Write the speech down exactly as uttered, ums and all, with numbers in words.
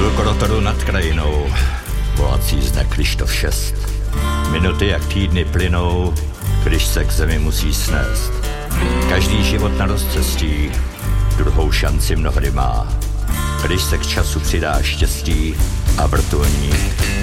Ilkorotoru nad krajinou, volací zne Kryštof šest. Minuty jak týdny plynou, když se k zemi musí snést. Každý život na rozcestí druhou šanci mnohdy má. Když se k času přidá štěstí a vrtulník